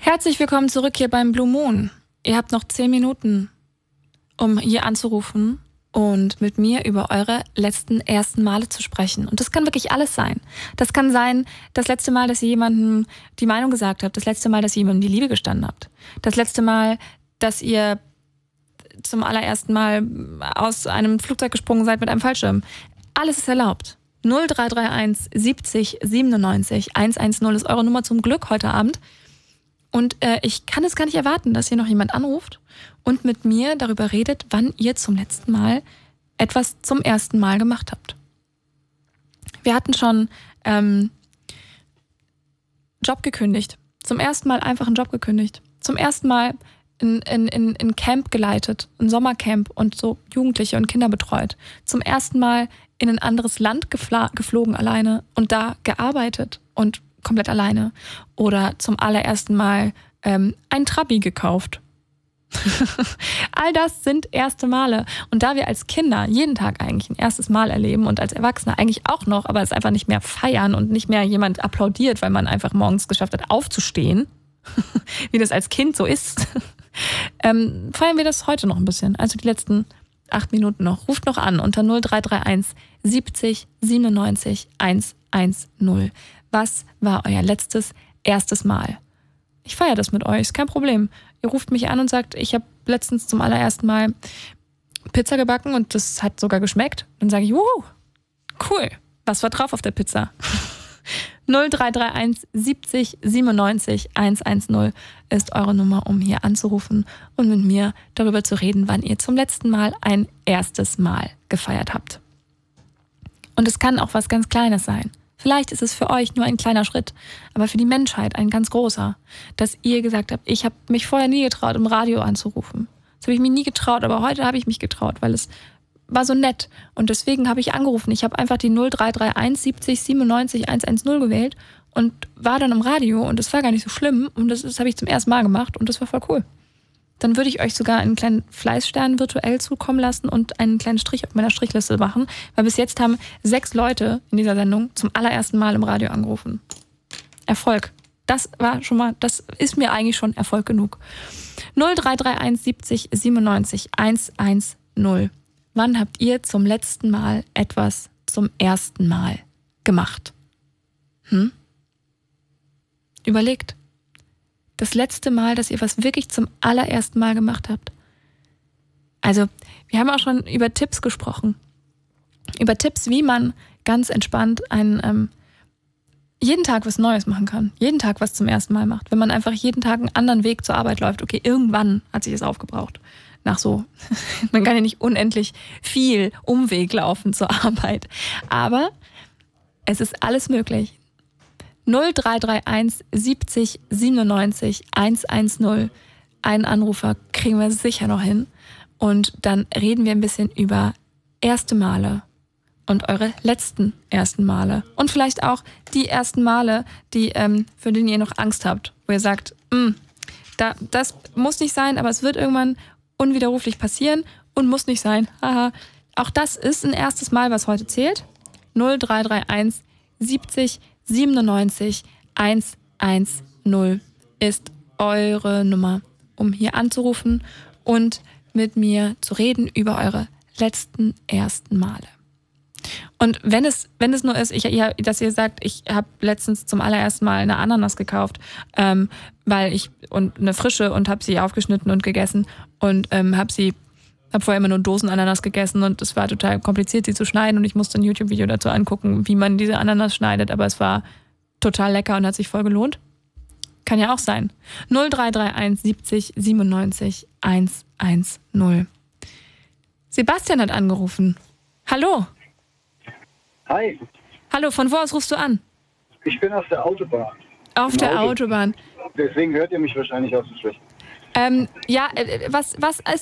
Herzlich willkommen zurück hier beim Blue Moon. Ihr habt noch 10 Minuten, um hier anzurufen und mit mir über eure ersten Male zu sprechen. Und das kann wirklich alles sein. Das kann sein, das letzte Mal, dass ihr jemandem die Meinung gesagt habt, das letzte Mal, dass ihr jemandem die Liebe gestanden habt, das letzte Mal, dass ihr zum allerersten Mal aus einem Flugzeug gesprungen seid mit einem Fallschirm. Alles ist erlaubt. 0331 70 97 110 ist eure Nummer zum Glück heute Abend. Und ich kann es gar nicht erwarten, dass hier noch jemand anruft und mit mir darüber redet, wann ihr zum letzten Mal etwas zum ersten Mal gemacht habt. Wir hatten schon Job gekündigt. Zum ersten Mal einfach einen Job gekündigt. Zum ersten Mal in Camp geleitet, ein Sommercamp und so Jugendliche und Kinder betreut. Zum ersten Mal in ein anderes Land geflogen alleine und da gearbeitet und komplett alleine. Oder zum allerersten Mal ein Trabi gekauft. All das sind erste Male. Und da wir als Kinder jeden Tag eigentlich ein erstes Mal erleben und als Erwachsene eigentlich auch noch, aber es einfach nicht mehr feiern und nicht mehr jemand applaudiert, weil man einfach morgens geschafft hat, aufzustehen, wie das als Kind so ist, feiern wir das heute noch ein bisschen. Also die letzten 8 Minuten noch. Ruft noch an unter 0331 70 97 110. Was war euer erstes Mal? Ich feiere das mit euch, ist kein Problem. Ihr ruft mich an und sagt, ich habe letztens zum allerersten Mal Pizza gebacken und das hat sogar geschmeckt. Dann sage ich, wuhu, cool, was war drauf auf der Pizza? 0331 70 97 110 ist eure Nummer, um hier anzurufen und mit mir darüber zu reden, wann ihr zum letzten Mal ein erstes Mal gefeiert habt. Und es kann auch was ganz Kleines sein. Vielleicht ist es für euch nur ein kleiner Schritt, aber für die Menschheit ein ganz großer, dass ihr gesagt habt, ich habe mich vorher nie getraut, im Radio anzurufen. Das habe ich mir nie getraut, aber heute habe ich mich getraut, weil es war so nett. Und deswegen habe ich angerufen. Ich habe einfach die 0331 70 97 110 gewählt und war dann im Radio und es war gar nicht so schlimm. Und das habe ich zum ersten Mal gemacht und das war voll cool. Dann würde ich euch sogar einen kleinen Fleißstern virtuell zukommen lassen und einen kleinen Strich auf meiner Strichliste machen. Weil bis jetzt haben 6 Leute in dieser Sendung zum allerersten Mal im Radio angerufen. Erfolg. Das ist mir eigentlich schon Erfolg genug. 0331 70 97 110. Wann habt ihr zum letzten Mal etwas zum ersten Mal gemacht? Überlegt. Das letzte Mal, dass ihr was wirklich zum allerersten Mal gemacht habt. Also, wir haben auch schon über Tipps gesprochen. Über Tipps, wie man ganz entspannt jeden Tag was Neues machen kann. Jeden Tag was zum ersten Mal macht. Wenn man einfach jeden Tag einen anderen Weg zur Arbeit läuft. Okay, irgendwann hat sich das aufgebraucht. Man kann ja nicht unendlich viel Umweg laufen zur Arbeit. Aber es ist alles möglich. 0331 70 97 110. Einen Anrufer kriegen wir sicher noch hin. Und dann reden wir ein bisschen über erste Male und eure letzten ersten Male. Und vielleicht auch die ersten Male, für die ihr noch Angst habt. Wo ihr sagt, das muss nicht sein, aber es wird irgendwann unwiderruflich passieren und muss nicht sein. Haha. Auch das ist ein erstes Mal, was heute zählt. 0331 70 97 110 ist eure Nummer, um hier anzurufen und mit mir zu reden über eure ersten Male. Und wenn es nur ist, dass ihr sagt, ich habe letztens zum allerersten Mal eine Ananas gekauft, und eine frische und habe sie aufgeschnitten und gegessen und habe vorher immer nur Dosenananas gegessen und es war total kompliziert, sie zu schneiden und ich musste ein YouTube-Video dazu angucken, wie man diese Ananas schneidet, aber es war total lecker und hat sich voll gelohnt. Kann ja auch sein. 0331 70 97 110. Sebastian hat angerufen. Hallo. Hi. Hallo, von wo aus rufst du an? Ich bin auf der Autobahn. Auf der Autobahn. Deswegen hört ihr mich wahrscheinlich auch so schlecht. Was ist